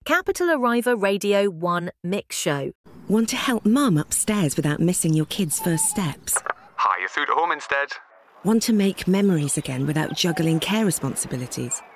Capital Arriva Radio 1 Mix Show. Want to help mum upstairs without missing your kids' first steps? Hi, you're through to home instead. Want to make memories again without juggling care responsibilities?